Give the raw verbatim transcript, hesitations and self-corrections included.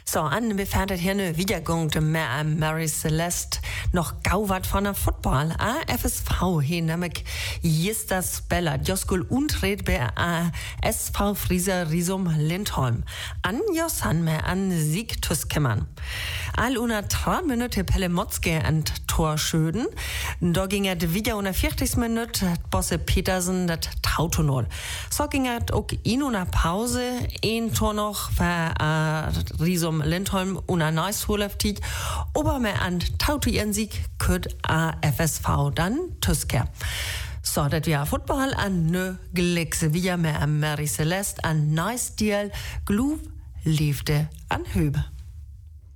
So, an wir fahren hier eine Wiedergung mehr an Mary Celeste noch gau wat von der Football. A F S V hier nämlich ist das Bella Joskul Untret bei A S V Frieser Risum Lindholm. An Josan mehr an Sieg Tuskemmern. All una drei Minuten Pelle Motzke an Torschöden. Da ging es wieder unter vierzig Minuten Bosse Petersen das Tautonol. So ging es auch in einer Pause ein Tor noch für äh, Risum Lindholm una neues Holeftit. Aber mehr an Tauto ihren Sieg könnt A F S V dann Tusker. So, das wir Football an nö Glexe wieder mehr an Mary Celeste an nice Deal Glue liefte an Höbe.